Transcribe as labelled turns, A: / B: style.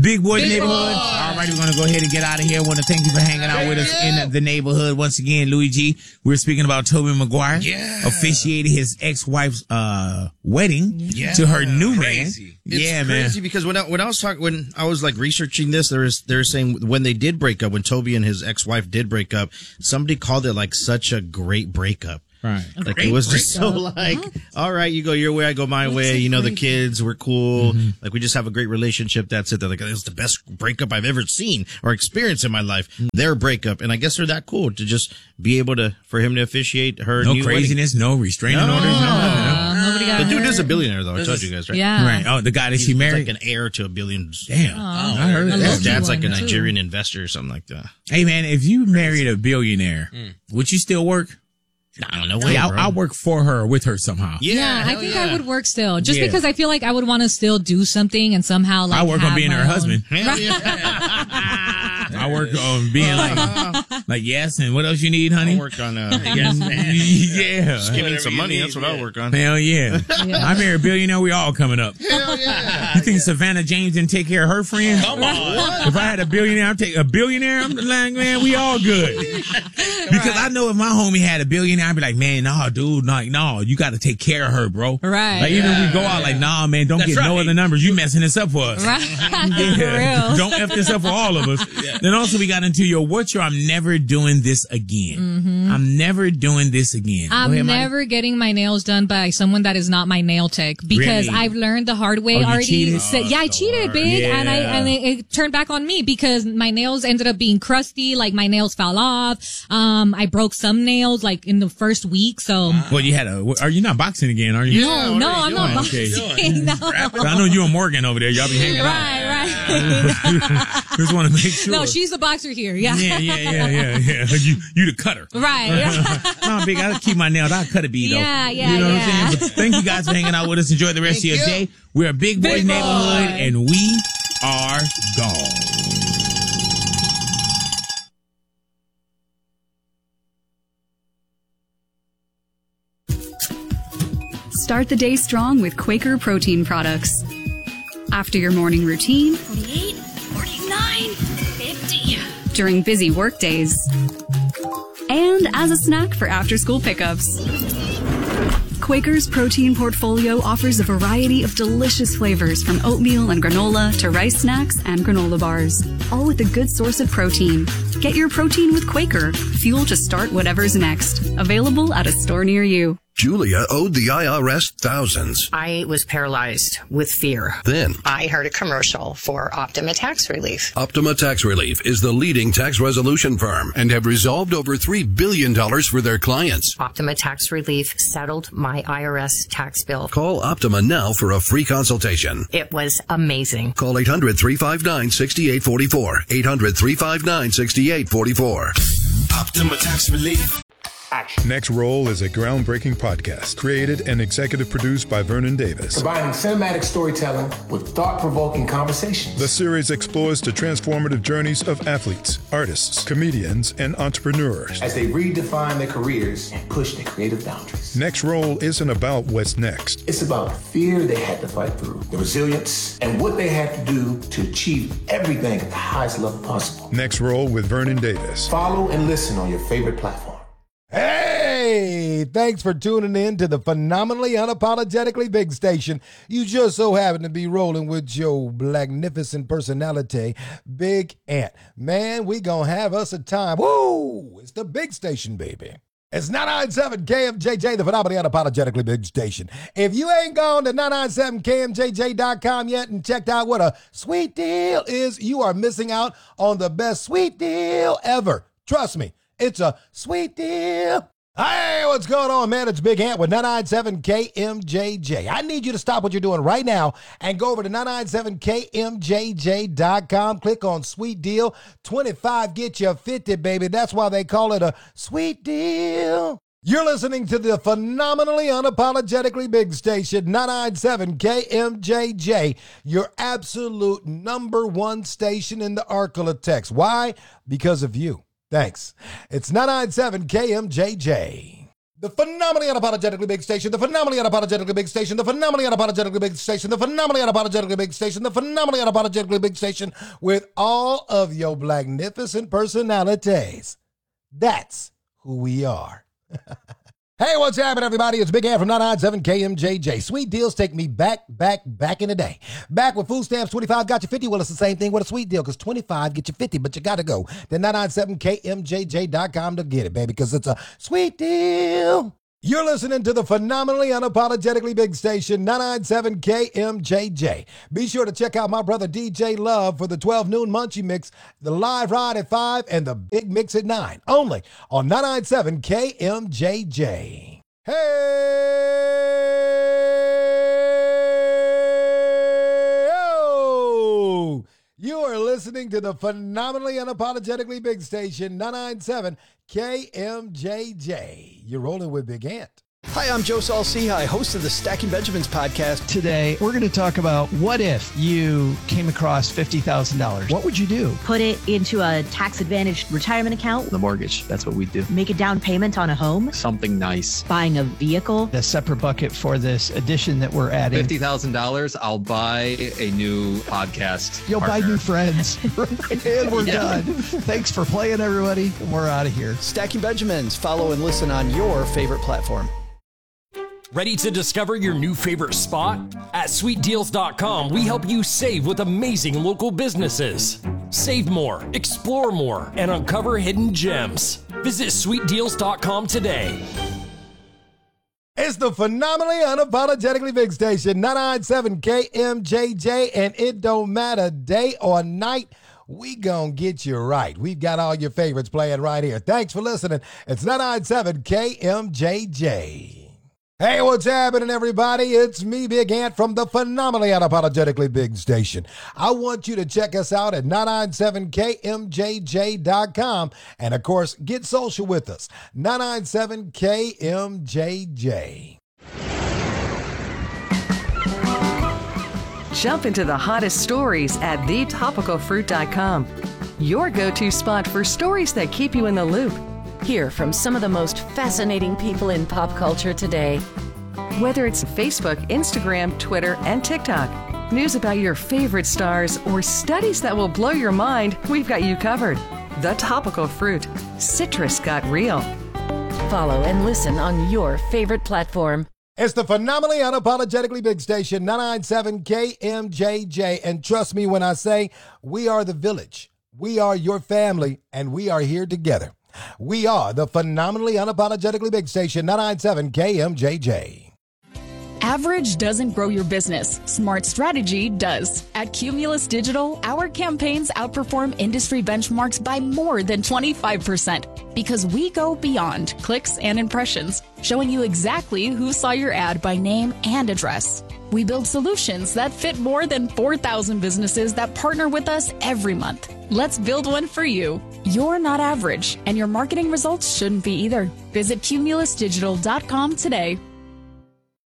A: Big Boy Neighborhood. All right, we're going to go ahead and get out of here. I want to thank you for hanging out with us in the neighborhood. Once again, Louis G, we're speaking about Tobey Maguire. Officiated his ex-wife's wedding to her new man.
B: It's crazy because when I was like researching this, they were saying when they did break up, when Tobey and his ex-wife did break up, somebody called it like such a great breakup.
A: Right.
B: Like it was just so like, all right, you go your way, I go my way. You know, the kids, we're cool. Like we just have a great relationship. That's it. They're like, it's the best breakup I've ever seen or experienced in my life. Their breakup. And I guess they're that cool to just be able to, for him to officiate her new
A: craziness,
B: wedding.
A: No restraining orders,
C: Nobody got
B: The dude
C: hurt.
B: is a billionaire though. I told you guys, right?
C: Yeah.
A: Right. Oh, the guy that she married?
B: He's like an heir to a billion.
A: Damn. I heard that.
B: His dad's like a Nigerian investor or something like that.
A: Hey man, if you married a billionaire, would you still work?
B: I don't know.
A: Yeah, I'll work for her, with her somehow.
C: Yeah, I think I would work still. Just because I feel like I would want to still do something and somehow like
A: I work on being her husband.
B: Hell
A: I work on being like yes, and what else you need, honey?
B: I work on yes, man.
A: Yeah.
B: Just give me some money. That's what I work on.
A: Hell yeah. I married a billionaire, we all coming up.
B: Hell yeah.
A: You think Savannah James didn't take care of her friends?
D: Come on.
A: If I had a billionaire, I'd take a billionaire. I'm like, man, we all good. Because I know if my homie had a billionaire, I'd be like, man, nah, dude, like, no, you got to take care of her, bro.
C: Right.
A: Like, even if we go out, like, nah, man, don't get no other numbers. You messing this up for us.
C: Right.
A: Yeah.
C: For real.
A: Don't F this up for all of us. Then also we got into your I'm never doing this again. I'm never doing this again.
C: I'm never getting my nails done by someone that is not my nail tech because
A: Really?
C: I've learned the hard way already.
A: Cheated?
C: I cheated big and it turned back on me because my nails ended up being crusty. Like my nails fell off. I broke some nails like in the first week. So.
A: Well, are you not boxing again? Are you?
C: No, I'm not boxing. No.
A: I know you and Morgan over there. Y'all be hanging out.
C: Right.
A: Just want to make sure.
C: No, she's the boxer here. Yeah.
A: Yeah. You the cutter.
C: Right.
A: No, big. I keep my nails. I cut a bead though.
C: Yeah.
A: You know what I'm saying? But thank you guys for hanging out with us. Enjoy the rest of your day. We're a Big Boy Neighborhood, and we are gone.
E: Start the day strong with Quaker protein products. After your morning routine,
F: 48, 49, 50.
E: during busy work days, and as a snack for after-school pickups. Quaker's protein portfolio offers a variety of delicious flavors from oatmeal and granola to rice snacks and granola bars, all with a good source of protein. Get your protein with Quaker, fuel to start whatever's next. Available at a store near you.
G: Julia owed the IRS thousands.
H: I was paralyzed with fear.
G: Then
H: I heard a commercial for Optima Tax Relief.
G: Optima Tax Relief is the leading tax resolution firm and have resolved over $3 billion for their clients.
H: Optima Tax Relief settled my IRS tax bill.
G: Call Optima now for a free consultation.
H: It was amazing.
G: Call 800-359-6844. 800-359-6844.
I: Optima Tax Relief.
J: Next Roll is a groundbreaking podcast created and executive produced by Vernon Davis.
K: Combining cinematic storytelling with thought-provoking conversations.
J: The series explores the transformative journeys of athletes, artists, comedians, and entrepreneurs
K: as they redefine their careers and push their creative boundaries.
J: Next Roll isn't about what's next.
K: It's about the fear they had to fight through, the resilience, and what they had to do to achieve everything at the highest level possible.
J: Next Roll with Vernon Davis.
K: Follow and listen on your favorite platform.
L: Hey, thanks for tuning in to the phenomenally unapologetically big station. You just so happen to be rolling with your magnificent personality, Big Ant. Man, we gonna have us a time. Woo! It's the big station, baby. It's 997 KMJJ, the phenomenally unapologetically big station. If you ain't gone to 997KMJJ.com yet and checked out what a sweet deal is, you are missing out on the best sweet deal ever. Trust me. It's a sweet deal. Hey, what's going on, man? It's Big Ant with 997 KMJJ. I need you to stop what you're doing right now and go over to 997KMJJ.com. Click on Sweet Deal. 25 get you 50, baby. That's why they call it a sweet deal. You're listening to the phenomenally unapologetically big station, 997 KMJJ, your absolute number one station in the Arklatex. Why? Because of you. Thanks. It's 997 KMJJ. The phenomenally unapologetically big station, the phenomenally unapologetically big station, the phenomenally unapologetically big station, the phenomenally unapologetically big station, the phenomenally unapologetically big station with all of your magnificent personalities. That's who we are. Hey, what's happening, everybody? It's Big Ant from 997 KMJJ. Sweet deals take me back in the day. Back when food stamps 25 got you 50. Well, it's the same thing with a sweet deal because 25 get you 50, but you got to go to 997KMJJ.com to get it, baby, because it's a sweet deal. You're listening to the phenomenally unapologetically big station, 997 KMJJ. Be sure to check out my brother DJ Love for the 12 noon Munchie Mix, the live ride at 5, and the big mix at 9. Only on 997 KMJJ. Hey! Oh! You are listening to the phenomenally unapologetically big station, 997 KMJJ. You're rolling with Big Ant.
D: Hi, I'm Joe Saul-Sehy, host of the Stacking Benjamins podcast.
I: Today, we're going to talk about what if you came across $50,000. What would you do?
M: Put it into a tax-advantaged retirement account.
N: The mortgage, that's what we do.
M: Make a down payment on a home.
N: Something nice.
M: Buying a vehicle.
I: A separate bucket for this addition that we're adding.
N: $50,000, I'll buy a new podcast.
I: You'll
N: partner.
I: buy new friends. And we're done. Thanks for playing, everybody. We're out of here.
D: Stacking Benjamins. Follow and listen on your favorite platform.
O: Ready to discover your new favorite spot? At sweetdeals.com, we help you save with amazing local businesses. Save more, explore more, and uncover hidden gems. Visit sweetdeals.com today.
L: It's the phenomenally unapologetically big station, 997 KMJJ, and it don't matter day or night. We gonna get you right. We've got all your favorites playing right here. Thanks for listening. It's 997 KMJJ. Hey, what's happening, everybody? It's me, Big Ant, from the phenomenally unapologetically big station. I want you to check us out at 997KMJJ.com. And, of course, get social with us, 997KMJJ.
P: Jump into the hottest stories at thetopicalfruit.com. Your go-to spot for stories that keep you in the loop.
Q: Hear from some of the most fascinating people in pop culture today.
P: Whether it's Facebook, Instagram, Twitter, and TikTok, news about your favorite stars, or studies that will blow your mind, we've got you covered. The Topical Fruit. Citrus got real.
Q: Follow and listen on your favorite platform.
L: It's the phenomenally unapologetically big station, 997 KMJJ. And trust me when I say we are the village. We are your family, and we are here together. We are the phenomenally unapologetically big station, 997 KMJJ.
R: Average doesn't grow your business. Smart strategy does. At Cumulus Digital, our campaigns outperform industry benchmarks by more than 25% because we go beyond clicks and impressions, showing you exactly who saw your ad by name and address. We build solutions that fit more than 4,000 businesses that partner with us every month. Let's build one for you. You're not average, and your marketing results shouldn't be either. Visit cumulusdigital.com today.